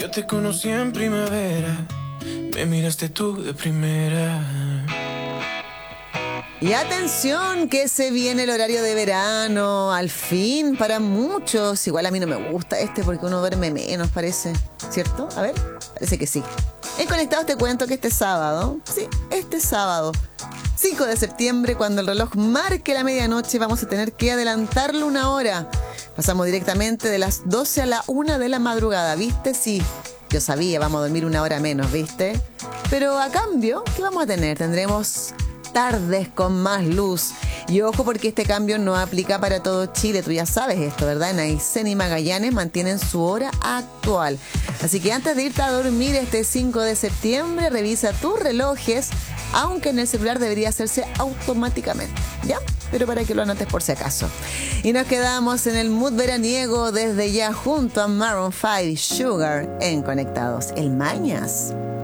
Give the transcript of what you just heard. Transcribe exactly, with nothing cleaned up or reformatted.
Yo te conocí en primavera, me miraste tú de primera. Y atención, que se viene el horario de verano, al fin, para muchos. Igual a mí no me gusta este porque uno duerme menos, parece, ¿cierto? A ver, parece que sí. En Conectados te cuento que este sábado, sí, este sábado, cinco de septiembre, cuando el reloj marque la medianoche, vamos a tener que adelantarlo una hora. Pasamos directamente de las doce a la una de la madrugada, ¿viste? Sí, yo sabía, vamos a dormir una hora menos, ¿viste? Pero a cambio, ¿qué vamos a tener? Tendremos tardes con más luz. Y ojo, porque este cambio no aplica para todo Chile. Tú ya sabes esto, ¿verdad? En Aysén y Magallanes mantienen su hora actual. Así que antes de irte a dormir este cinco de septiembre, revisa tus relojes, aunque en el celular debería hacerse automáticamente, ¿ya? Pero para que lo anotes por si acaso. Y nos quedamos en el mood veraniego desde ya junto a Maroon cinco y Sugar en Conectados. El Mañas.